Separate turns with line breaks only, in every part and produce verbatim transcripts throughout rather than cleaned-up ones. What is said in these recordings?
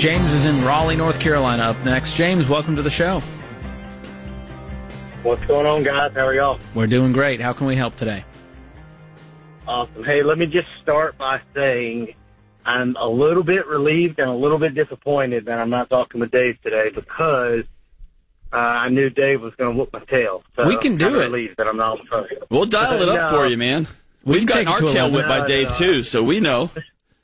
James is in Raleigh, North Carolina up next. James, welcome to the show.
What's going on, guys? How are y'all?
We're doing great. How can we help today?
Awesome. Hey, let me just start by saying I'm a little bit relieved and a little bit disappointed that I'm not talking with Dave today because uh, I knew Dave was going to whoop my tail. So
we can do
I'm
it.
relieved that I'm not on the phone.
We'll dial it up
No.
for you, man.
We
We've
can
gotten
take it
our
to
tail
eleven.
whipped by
No,
Dave,
no.
too, so we know.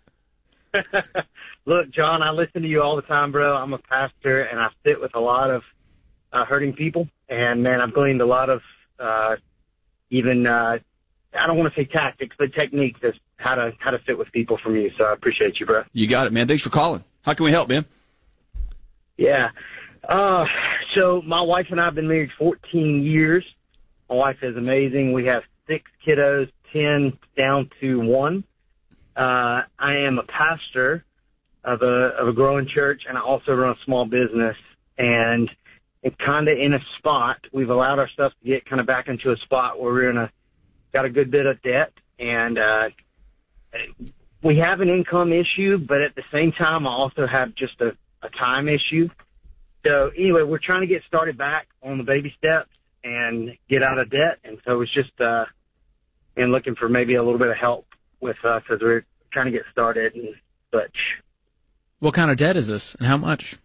Look, John, I listen to you all the time, bro. I'm a pastor, and I sit with a lot of uh, hurting people. And, man, I've gleaned a lot of uh, even, uh, I don't want to say tactics, but techniques as how to how to sit with people from you. So I appreciate you, bro.
You got it, man. Thanks for calling. How can we help, man?
Yeah. Uh, so my wife and I have been married fourteen years. My wife is amazing. We have six kiddos, ten down to one. Uh, I am a pastor of a of a growing church, and I also run a small business. And it's kind of in a spot. We've allowed ourselves to get kind of back into a spot where we're in a got a good bit of debt, and uh, we have an income issue, but at the same time, I also have just a, a time issue. So anyway, we're trying to get started back on the baby steps and get out of debt. And so it's just, uh, and looking for maybe a little bit of help with us as we're trying to get started and such.
What kind of debt is this, and how much?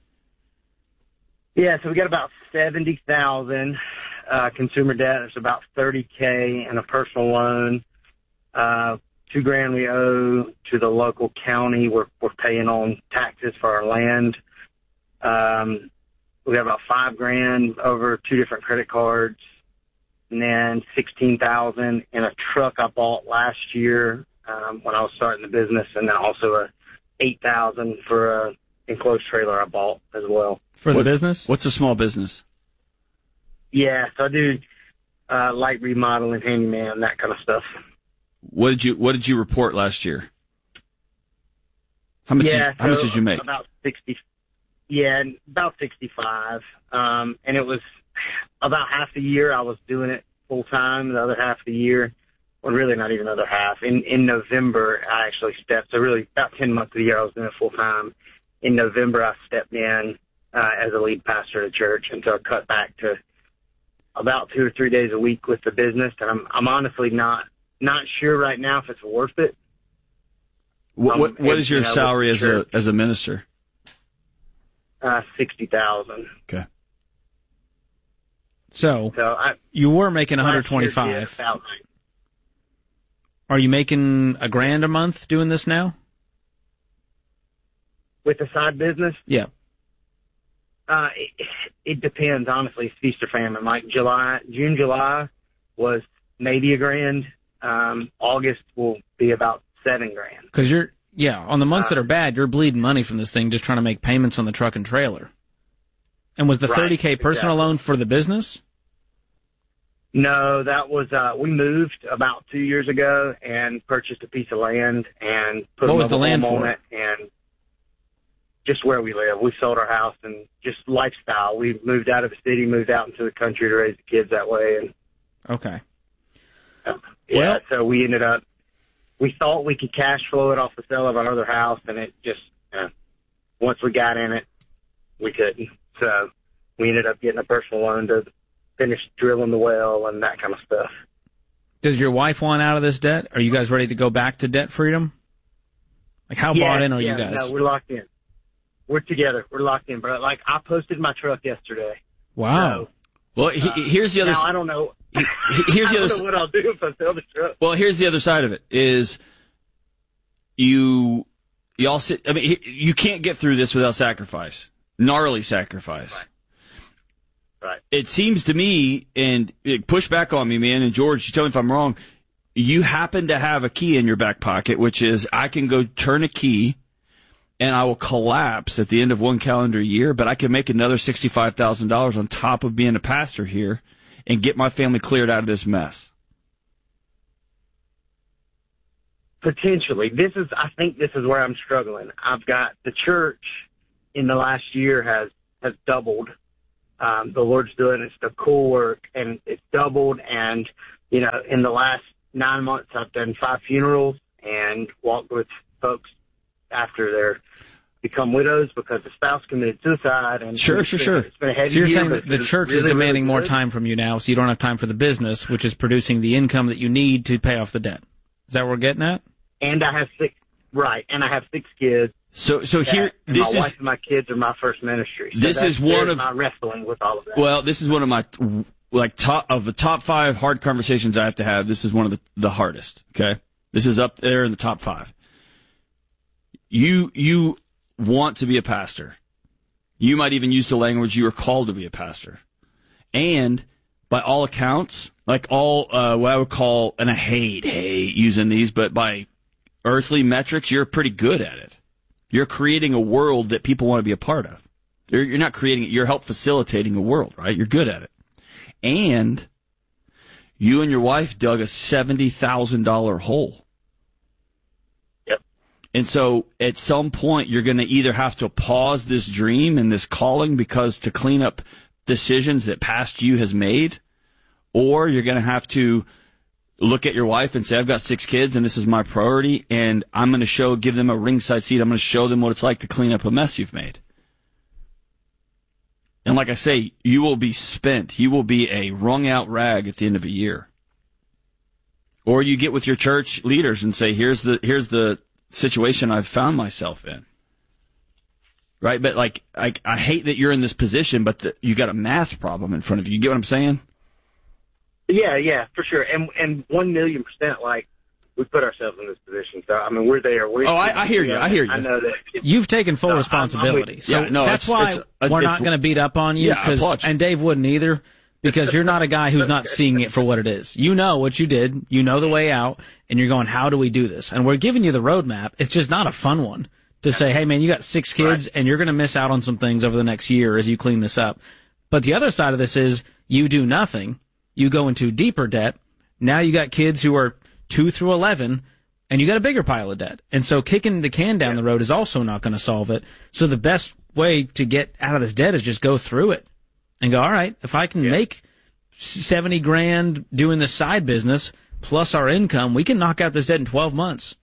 Yeah, so we got about seventy thousand uh, consumer debt. It's about thirty K and a personal loan. Uh, two grand we owe to the local county. We're, we're paying on taxes for our land. Um, we have about five grand over two different credit cards, and then sixteen thousand in a truck I bought last year um, when I was starting the business, and then also a eight thousand for a enclosed trailer I bought as well.
For the
What-
business?
What's a small business?
Yeah, so I do uh, light remodeling, handyman, that kind of stuff.
What did you What did you report last year? How much?
yeah,
did, how much
so
did you make?
About sixty. Yeah, about sixty-five. Um, and it was about half the year I was doing it full time. The other half of the year, well, really not even the other half. In in November, I actually stepped. So really, about ten months of the year I was doing it full time. In November, I stepped in uh, as a lead pastor at the church, and so I cut back to about two or three days a week with the business. And I'm I'm honestly not not sure right now if it's worth it.
What
um,
What, what is your
you know,
salary
with
as
the
a
church.
as a minister?
Uh, sixty thousand.
Okay.
So,
So I
you were making
last
one
year
hundred twenty-five.
did about-
Are you making a grand a month doing this now?
with the side business.
Yeah.
Uh, it, it depends, honestly. It's feast or famine. Like July, June, July was maybe a grand. Um, August will be about seven grand.
Because you're, yeah, on the months
Uh,
that are bad, you're bleeding money from this thing just trying to make payments on the truck and trailer. And was the
Right,
thirty K personal
exactly.
loan for the business?
No, that was, uh, we moved about two years ago and purchased a piece of land and put
What
a
was the
mobile
land
home
for?
on it, and just where we live. We sold our house and just lifestyle. We moved out of the city, moved out into the country to raise the kids that way. And
Okay.
uh, yeah,
Well-
so we ended up, we thought we could cash flow it off the sale of our other house, and it just, uh, once we got in it, we couldn't. So we ended up getting a personal loan to finish drilling the well and that kind of stuff.
Does your wife want out of this debt? Are you guys ready to go back to debt freedom? Like, how
Yeah,
bought in are
yeah,
you guys?
No, we're locked in. We're together. We're locked in, bro. Like, I posted my truck yesterday.
Wow.
So,
Well, he,
uh,
here's the other.
now,
s-
I don't know.
he- here's
I
the
don't
other. s-
know what I'll do if I sell the truck.
Well, here's the other side of it. Is you you all sit. I mean, he- you can't get through this without sacrifice. Gnarly sacrifice.
Right. Right.
It seems to me, and it, push back on me, man. And George, you tell me if I'm wrong. You happen to have a key in your back pocket, which is I can go turn a key, and I will collapse at the end of one calendar year. But I can make another sixty-five thousand dollars on top of being a pastor here, and get my family cleared out of this mess.
Potentially. This is, I think this is where I'm struggling. I've got the church in the last year has, has doubled. Um, the Lord's doing it's the cool work, and it's doubled. And, you know, in the last nine months, I've done five funerals and walked with folks after their become widows because the spouse committed suicide. And
Sure,
it's
sure,
been,
sure.
It's been a heavy
So you're
year,
saying
but
that the
it's
church
really,
is demanding
really
more
good.
time from you now, so you don't have time for the business, which is producing the income that you need to pay off the debt. Is that what we're getting at?
And I have six, right, and I have six kids.
So, so here,
and
this
my
is
wife and my kids are my first ministry. So
this
that's-
is one
there's
of
my wrestling with all of that.
well, this is one of my like top of the top five hard conversations I have to have. This is one of the the hardest. Okay, this is up there in the top five. You you want to be a pastor. You might even use the language you are called to be a pastor, and by all accounts, like all uh, what I would call, and I hate hate using these, but by earthly metrics, you're pretty good at it. You're creating a world that people want to be a part of. You're, you're not creating it. You're help facilitating a world, right? You're good at it. And you and your wife dug a seventy thousand dollars hole.
Yep.
And so at some point, you're going to either have to pause this dream and this calling because to clean up decisions that past you has made, or you're going to have to look at your wife and say, I've got six kids and this is my priority, and I'm going to show, give them a ringside seat. I'm going to show them what it's like to clean up a mess you've made. And like I say, you will be spent. You will be a wrung out rag at the end of a year. Or you get with your church leaders and say, here's the, here's the situation I've found myself in. Right? But like, I, I hate that you're in this position, but the, you got a math problem in front of you. You get what I'm saying?
Yeah, yeah, for sure. And and one million percent, like, we put ourselves in this position. So, I mean, we're there. We're,
Oh, I, I hear you. I hear you.
I know that. It's,
You've taken full
No, I'm- I'm
responsibility.
with-
So
Yeah, no,
that's
it's-
why
it's-
we're
it's-
not going to beat up on you.
Yeah, I
'cause-
applaud you.
and Dave wouldn't either, because you're not a guy who's not seeing it for what it is. You know what you did. You know the way out, and you're going, how do we do this? And we're giving you the roadmap. It's just not a fun one to say, hey, man, you got six kids,
Right.
and you're going to miss out on some things over the next year as you clean this up. But the other side of this is you do nothing. You go into deeper debt. Now you got kids who are two through eleven, and you got a bigger pile of debt. And so kicking the can down the road is also not going to solve it. So the best way to get out of this debt is just go through it and go, all right, if I can
Yeah.
make seventy grand doing this side business plus our income, we can knock out this debt in twelve months.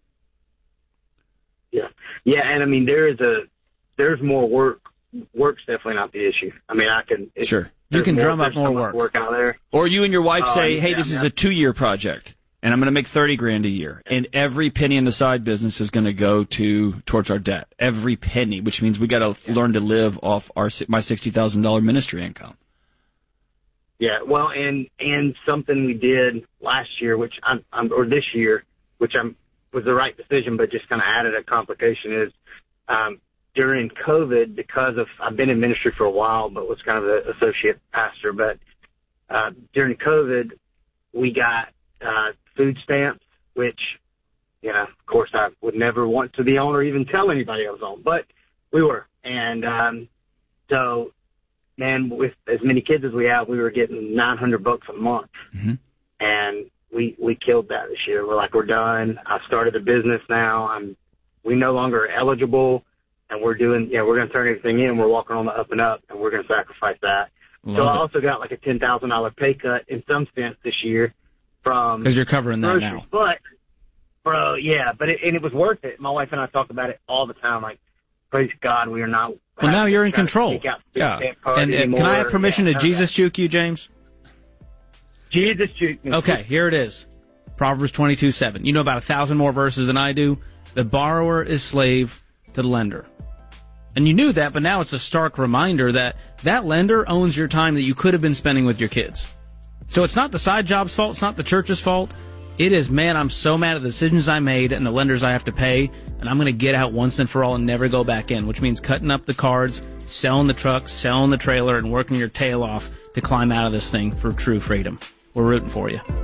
Yeah. Yeah, and I mean, there is a, there's more work. Work's definitely not the issue. I mean, I can. It,
Sure.
You
there's
can drum up
there's
more
so much
work.
work out there.
Or you and your wife
Oh,
say, hey,
yeah,
this is
yeah.
a two-year project, and I'm going to make thirty grand a year, and every penny in the side business is going to go to towards our debt. Every penny, which means we got to learn to live off our my sixty thousand dollars ministry income.
Yeah, well, and and something we did last year, which I'm, I'm or this year, which I'm was the right decision, but just kind of added a complication is um, during COVID, because of I've been in ministry for a while, but was kind of the associate pastor. But uh, during COVID, we got uh, food stamps, which you know, of course, I would never want to be on or even tell anybody I was on, but we were, and um, so. Man, with as many kids as we have, we were getting nine hundred bucks a month.
Mm-hmm.
And we, we killed that this year. We're like, we're done. I started a business now. I'm, we no longer are eligible, and we're doing, yeah, we're going to turn everything in. We're walking on the up and up, and we're going to sacrifice that.
Love
so I
it.
also got like a ten thousand dollars pay cut in some sense this year from
Because you're covering that
groceries.
now.
But, bro, yeah, but it, and it was worth it. My wife and I talk about it all the time. Like, praise God, we are not.
Well, now you're in
trying to
control.
take out food
Yeah.
stamp cards
And uh, can I
anymore.
have permission
Yeah,
to
none of
Jesus
that.
juke you, James?
Jesus juke me.
Okay, here it is. Proverbs twenty-two seven. You know about a thousand more verses than I do. The borrower is slave to the lender. And you knew that, but now it's a stark reminder that that lender owns your time that you could have been spending with your kids. So it's not the side job's fault. It's not the church's fault. It is, man, I'm so mad at the decisions I made and the lenders I have to pay, and I'm going to get out once and for all and never go back in, which means cutting up the cards, selling the truck, selling the trailer, and working your tail off to climb out of this thing for true freedom. We're rooting for you.